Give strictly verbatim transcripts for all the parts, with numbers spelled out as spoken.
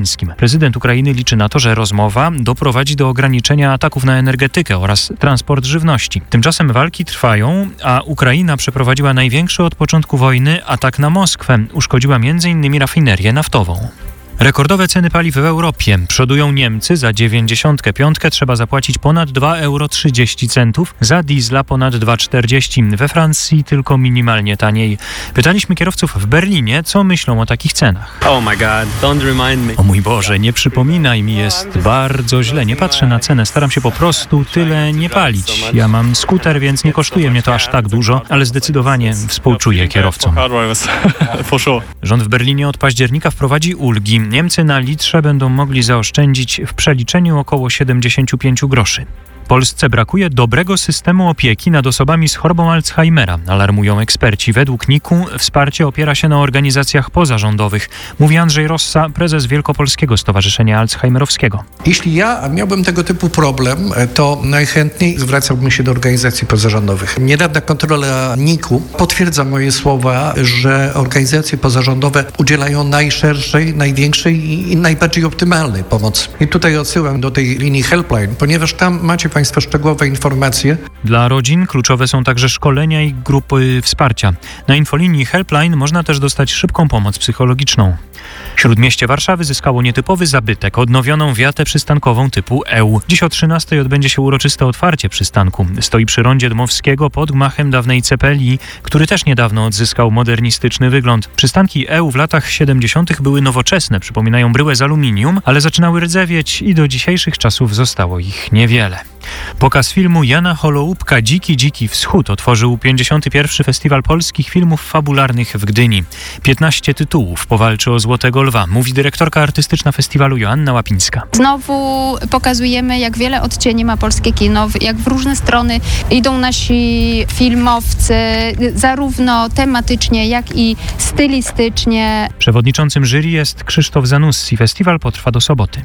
Prezydent Ukrainy liczy na to, że rozmowa doprowadzi do ograniczenia ataków na energetykę oraz transport żywności. Tymczasem walki trwają, a Ukraina przeprowadziła największy od początku wojny atak na Moskwę. Uszkodziła między innymi rafinerię naftową. Rekordowe ceny paliw w Europie. Przodują Niemcy. Za dziewięćdziesiątkę piątkę trzeba zapłacić ponad dwa euro trzydzieści centów, za diesla ponad dwa czterdzieści. We Francji tylko minimalnie taniej. Pytaliśmy kierowców w Berlinie, co myślą o takich cenach. Oh my God, don't remind me. O mój Boże, nie przypominaj mi, jest bardzo źle. Nie patrzę na cenę, staram się po prostu tyle nie palić. Ja mam skuter, więc nie kosztuje mnie to aż tak dużo, ale zdecydowanie współczuję kierowcom. Rząd w Berlinie od października wprowadzi ulgi. Niemcy na litrze będą mogli zaoszczędzić w przeliczeniu około siedemdziesiąt pięć groszy. Polsce brakuje dobrego systemu opieki nad osobami z chorobą Alzheimera, alarmują eksperci. Według N I K U wsparcie opiera się na organizacjach pozarządowych, mówi Andrzej Rossa, prezes Wielkopolskiego Stowarzyszenia Alzheimerowskiego. Jeśli ja miałbym tego typu problem, to najchętniej zwracałbym się do organizacji pozarządowych. Niedawna kontrola N I K U potwierdza moje słowa, że organizacje pozarządowe udzielają najszerszej, największej i najbardziej optymalnej pomocy. I tutaj odsyłam do tej linii helpline, ponieważ tam macie Państwo szczegółowe informacje. Dla rodzin kluczowe są także szkolenia i grupy wsparcia. Na infolinii Helpline można też dostać szybką pomoc psychologiczną. Śródmieście Warszawy zyskało nietypowy zabytek, odnowioną wiatę przystankową typu E U. Dziś o trzynastej odbędzie się uroczyste otwarcie przystanku. Stoi przy rondzie Dmowskiego pod gmachem dawnej Cepelii, który też niedawno odzyskał modernistyczny wygląd. Przystanki E U w latach siedemdziesiątych były nowoczesne, przypominają bryłę z aluminium, ale zaczynały rdzewieć i do dzisiejszych czasów zostało ich niewiele. Pokaz filmu Jana Holoubka Dziki, dziki wschód otworzył pięćdziesiąty pierwszy Festiwal Polskich Filmów Fabularnych w Gdyni. piętnaście tytułów powalczy o Złotego Lwa, mówi dyrektorka artystyczna festiwalu Joanna Łapińska. Znowu pokazujemy, jak wiele odcieni ma polskie kino, jak w różne strony idą nasi filmowcy, zarówno tematycznie, jak i stylistycznie. Przewodniczącym jury jest Krzysztof Zanussi. Festiwal potrwa do soboty.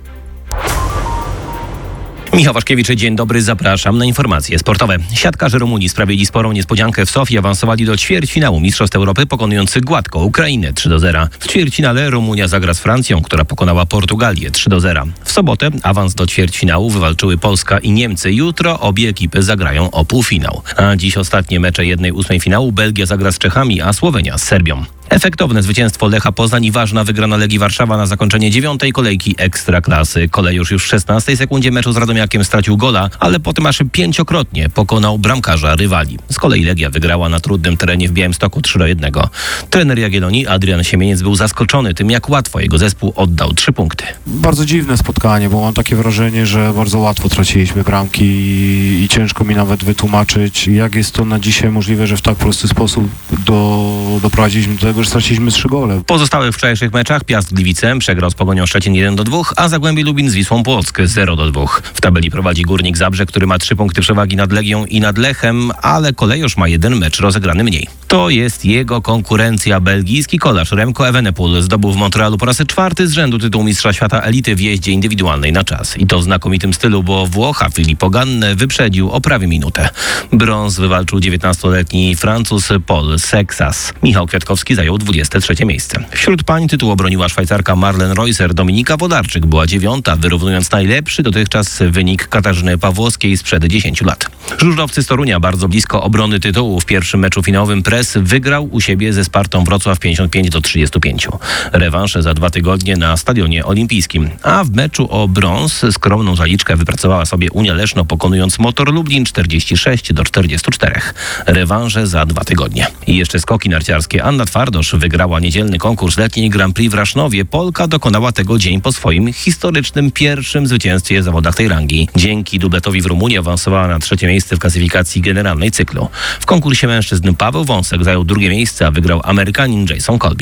Michał Waszkiewicz, dzień dobry, zapraszam na informacje sportowe. Siatkarze Rumunii sprawili sporą niespodziankę w Sofii, awansowali do ćwierćfinału Mistrzostw Europy, pokonujący gładko Ukrainę trzy do zera. W ćwierćfinale Rumunia zagra z Francją, która pokonała Portugalię trzy do zera. W sobotę awans do ćwierćfinału wywalczyły Polska i Niemcy. Jutro obie ekipy zagrają o półfinał. A dziś ostatnie mecze jednej ósmej finału. Belgia zagra z Czechami, a Słowenia z Serbią. Efektowne zwycięstwo Lecha Poznań i ważna wygrana Legii Warszawa na zakończenie dziewiątej kolejki Ekstraklasy. Kolejusz już w szesnastej sekundzie meczu z Radomiakiem stracił gola, ale potem aż pięciokrotnie pokonał bramkarza rywali. Z kolei Legia wygrała na trudnym terenie w Białymstoku trzy do jednego. Trener Jagiellonii Adrian Siemieniec był zaskoczony tym, jak łatwo jego zespół oddał trzy punkty. Bardzo dziwne spotkanie, bo mam takie wrażenie, że bardzo łatwo traciliśmy bramki i, i ciężko mi nawet wytłumaczyć, jak jest to na dzisiaj możliwe, że w tak prosty sposób do, doprowadziliśmy do tego, że straciliśmy trzy gole. W pozostałych wczorajszych meczach Piast Gliwice przegrał z Pogonią Szczecin jeden do dwóch, a Zagłębie Lubin z Wisłą Płock zero do dwóch. W tabeli prowadzi Górnik Zabrze, który ma trzy punkty przewagi nad Legią i nad Lechem, ale Kolejusz ma jeden mecz rozegrany mniej. To jest jego konkurencja. Belgijski kolarz Remco Evenepoel zdobył w Montrealu po raz czwarty z rzędu tytuł mistrza świata elity w jeździe indywidualnej na czas. I to w znakomitym stylu, bo Włocha Filippo Ganne wyprzedził o prawie minutę. Brąz wywalczył dziewiętnastoletni Francuz Paul Sexas. Michał Kwiatkowski zajął dwudzieste trzecie miejsce. Wśród pań tytuł obroniła Szwajcarka Marlen Reusser. Dominika Wodarczyk była dziewiąta, wyrównując najlepszy dotychczas wynik Katarzyny Pawłowskiej sprzed dziesięciu lat. Żużlowcy z Torunia bardzo blisko obrony tytułu. W pierwszym meczu finałowym Press wygrał u siebie ze Spartą Wrocław pięćdziesiąt pięć do trzydziestu pięciu. Rewansze za dwa tygodnie na Stadionie Olimpijskim. A w meczu o brąz skromną zaliczkę wypracowała sobie Unia Leszno, pokonując Motor Lublin czterdzieści sześć do czterdziestu czterech. Rewanże za dwa tygodnie. I jeszcze skoki narciarskie. Anna Twardosz wygrała niedzielny konkurs letni Grand Prix w Rasznowie. Polka dokonała tego dzień po swoim historycznym pierwszym zwycięstwie w zawodach tej rangi. Dzięki dubletowi w Rumunii awansowała na trzecie miejsce w klasyfikacji generalnej cyklu. W konkursie mężczyzn Paweł Wąsek zajął drugie miejsce, a wygrał Amerykanin Jason Colby.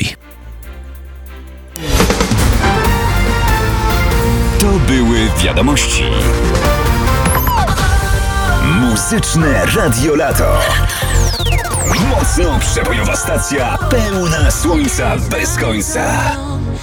To były wiadomości. Muzyczne Radio Lato. Mocno przebojowa stacja, pełna słońca bez końca.